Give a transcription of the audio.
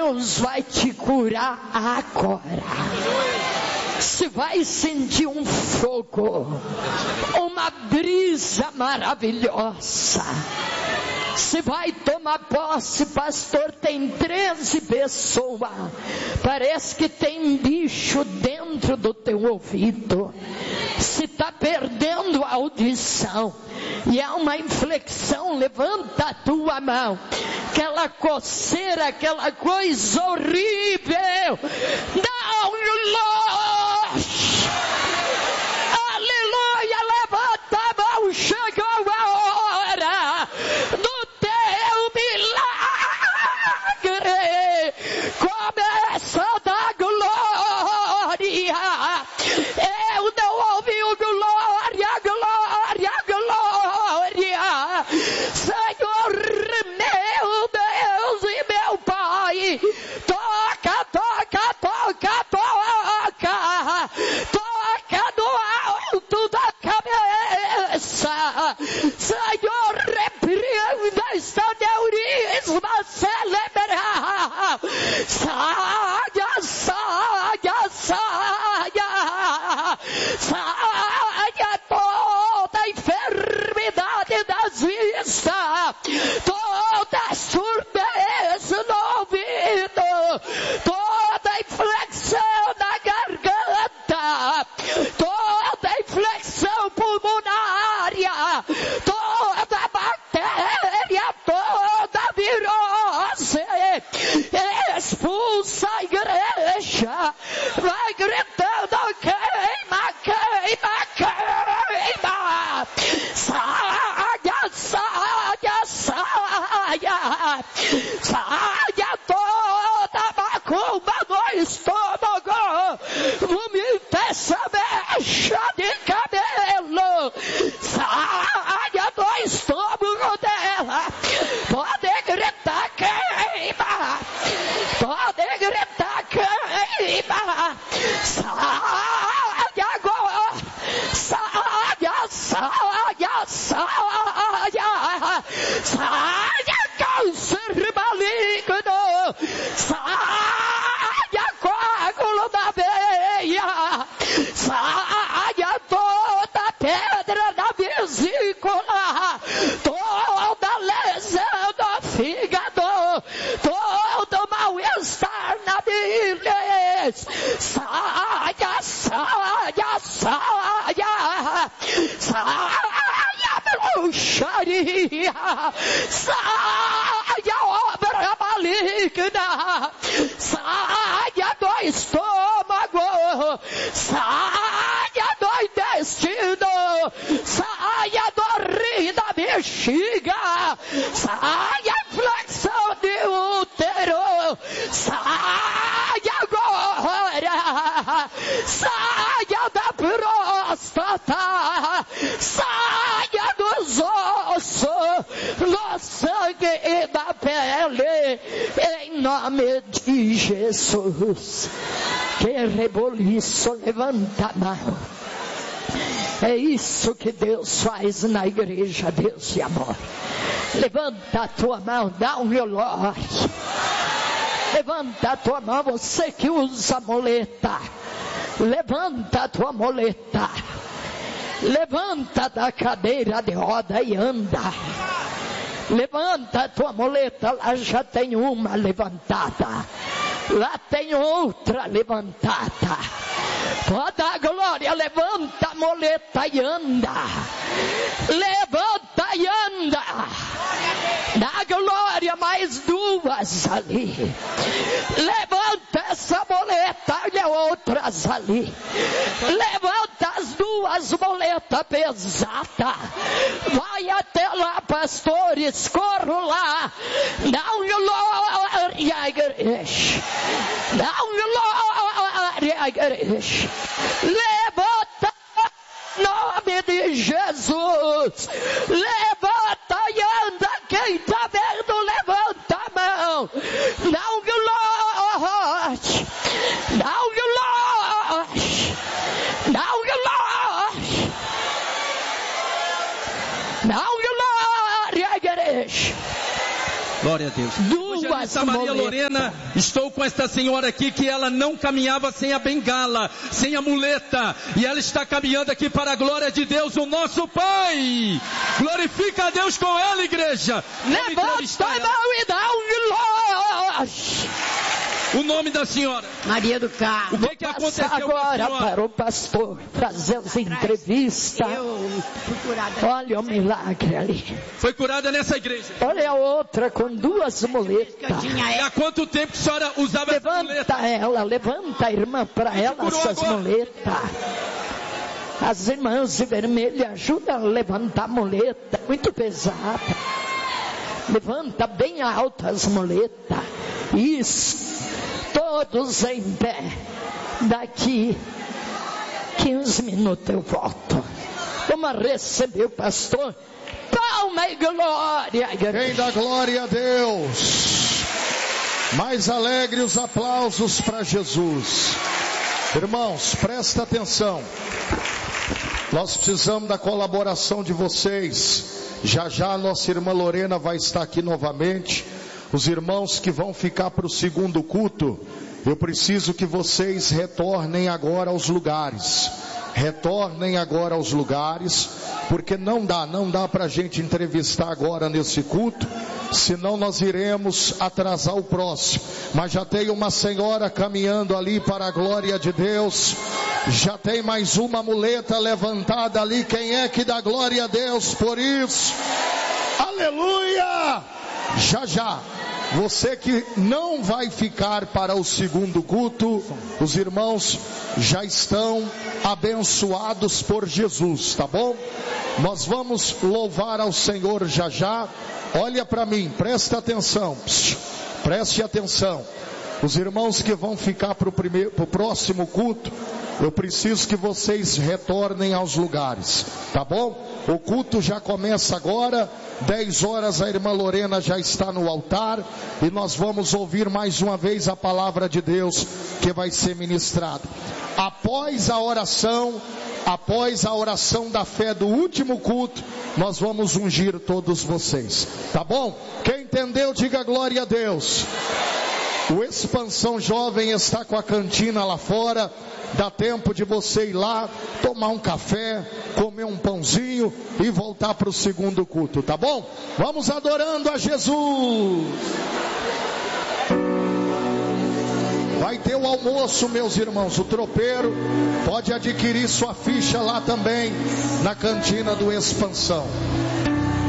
Deus vai te curar agora. Você vai sentir um fogo, uma brisa maravilhosa. Você vai tomar posse, pastor. Tem 13 pessoas. Parece que tem bicho dentro do teu ouvido. Você está perdendo a audição. E é uma inflexão. Levanta a tua mão. Aquela coceira, aquela coisa horrível. Não, Lord. Aleluia. Levanta a mão. Chegou a hora do teu milagre. Começa a dar glória. Eu não ouvi o glória, glória, glória. Senhor meu Deus e meu Pai, toca, toca, toca, toca, toca no alto da cabeça. Senhor, repreenda esta neurisma cerebral. Saia, saia, saia, saia toda enfermidade das vistas, toda surdez no ouvido, toda inflexão na garganta, toda inflexão pulmonária, toda bactéria, toda virose, expulsa a igreja, vai gritando: queima, queima, queima, saia, saia, saia, saia toda macumba no estômago, vomita essa mecha de cabelo, saia do estômago dela, pode gritar: queima, pode gritar: queima, saia agora, saia, saia, saia, saia câncer maligno, saia coágulo da veia, saia toda pedra na vesícula, toda lesão do fígado, todo mal-estar na bilis, saia, saia, saia, saia bruxaria, saia obra maligna, saia do estômago, saia do intestino, saia do rim da bexiga, saia inflexão de útero, saia agora, saia da próstata, saia dos ossos, do sangue e da pele, em nome de Jesus. Que reboliço, levanta a mão. É isso que Deus faz na igreja, Deus de amor. Levanta a tua mão, dá um glória. Levanta a tua mão, você que usa muleta. Levanta a tua muleta. Levanta da cadeira de roda e anda. Levanta a tua muleta, lá já tem uma levantada. Lá tem outra levantada. Pode dar glória, levanta a muleta e anda. Levanta e anda. Dá glória, mais duas ali. Levanta essa muleta e outras ali. Levanta as duas muletas pesadas. Vai até lá, pastores, corro lá. Dá glória à igreja. Dá glória à igreja. Levanta em nome de Jesus. Levanta e anda. Quem está vendo, levanta a mão. Dá glória. Dá glória. Dá glória. Dá glória à igreja. Glória a Deus. Evangelista Maria Lorena, estou com esta senhora aqui que ela não caminhava sem a bengala, sem a muleta, e ela está caminhando aqui para a glória de Deus, o nosso Pai. Glorifica a Deus com ela, igreja. Levanta a mão e dá um glória. O nome da senhora? Maria do Carmo. O que aconteceu agora para o pastor fazer as entrevistas. Eu fui curada. Olha o milagre ali. Foi curada nessa igreja. Olha a outra com 2 muletas. E há quanto tempo a senhora usava essa muleta? Levanta a irmã para ela essas muletas. As irmãs de vermelho ajudam a levantar a muleta. Muito pesada. Levanta bem alta as muletas. Isso. Todos em pé. Daqui 15 minutos eu volto. Vamos receber o pastor. Palma e glória. Quem dá glória a Deus? Mais alegre os aplausos para Jesus. Irmãos, presta atenção. Nós precisamos da colaboração de vocês. Já já a nossa irmã Lorena vai estar aqui novamente. Os irmãos que vão ficar para o segundo culto, eu preciso que vocês retornem agora aos lugares. Retornem agora aos lugares, porque não dá para a gente entrevistar agora nesse culto, senão nós iremos atrasar o próximo. Mas já tem uma senhora caminhando ali para a glória de Deus, já tem mais uma muleta levantada ali. Quem é que dá glória a Deus por isso? Aleluia! Já. Você que não vai ficar para o segundo culto, os irmãos já estão abençoados por Jesus, tá bom? Nós vamos louvar ao Senhor já. Olha para mim, presta atenção. Preste atenção. Os irmãos que vão ficar para o próximo culto, eu preciso que vocês retornem aos lugares, tá bom? O culto já começa agora. 10 horas a irmã Lorena já está no altar e nós vamos ouvir mais uma vez a palavra de Deus que vai ser ministrada. Após a oração da fé do último culto, nós vamos ungir todos vocês, tá bom? Quem entendeu, diga glória a Deus. O Expansão Jovem está com a cantina lá fora. Dá tempo de você ir lá, tomar um café, comer um pãozinho e voltar para o segundo culto, tá bom? Vamos adorando a Jesus. Vai ter o almoço, meus irmãos. O tropeiro pode adquirir sua ficha lá também, na cantina do Expansão.